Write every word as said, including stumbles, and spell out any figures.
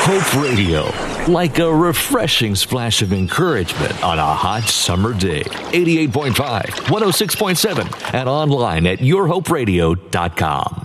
Hope Radio, like a refreshing splash of encouragement on a hot summer day. eighty-eight point five, one oh six point seven, and online at your hope radio dot com.